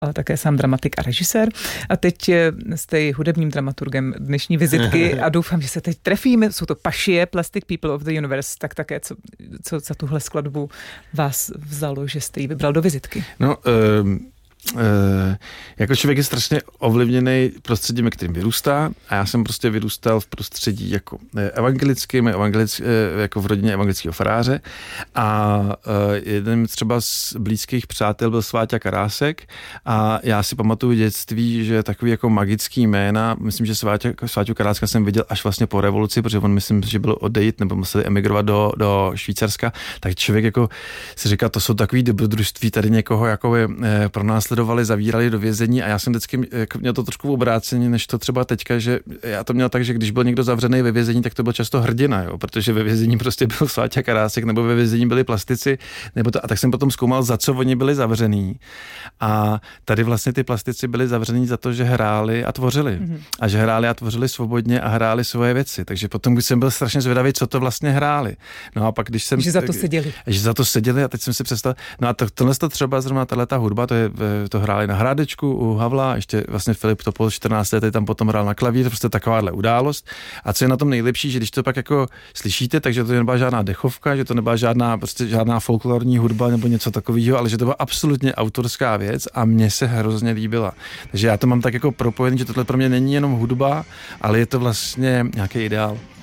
ale také sám dramatik a režisér. A teď jste hudebním dramaturgem dnešní vizitky a doufám, že se teď trefíme. Jsou to Pašie, Plastic People of the Universe. Tak také, co za tuhle skladbu vás vzalo, že jste ji vybral do vizitky? No, jako člověk je strašně ovlivněný prostředím, kterým vyrůstá, a já jsem prostě vyrůstal v prostředí jako evangelickým, jako v rodině evangelického faráře, a jeden třeba z blízkých přátel byl Sváťa Karásek a já si pamatuju dětství, že takový jako magický jména, myslím, že Sváťu Karáska jsem viděl až vlastně po revoluci, protože on myslím, že byl odejít nebo museli emigrovat do Švýcarska, tak člověk jako si říká, to jsou takový dobrodružství, tady někoho jako pro nás sledovali, zavírali do vězení, a já jsem vždycky měl to trošku obráceně, než to třeba teďka, že já to měl tak, že když byl někdo zavřený ve vězení, tak to byl často hrdina, jo, protože ve vězení prostě byl Sváťa Karásek, nebo ve vězení byli plastici, nebo to, a tak jsem potom zkoumal, za co oni byli zavřený. A tady vlastně ty plastici byli zavřený za to, že hráli a tvořili. A že hráli a tvořili svobodně a hráli svoje věci. Takže potom, když jsem byl strašně zvědavý, co to vlastně hráli. No a pak když jsem že za to seděli. Že za to seděli, a teď jsem si představil, no a tohle to třeba zrovna tato hudba, to hráli na Hrádečku u Havla, ještě vlastně Filip Topol 14 let tam potom hrál na klavír, to prostě takováhle událost. A co je na tom nejlepší, že když to pak jako slyšíte, takže to nebyla žádná dechovka, že to nebyla žádná folklorní hudba nebo něco takového, ale že to byla absolutně autorská věc a mně se hrozně líbila. Takže já to mám tak jako propojený, že tohle pro mě není jenom hudba, ale je to vlastně nějaký ideál.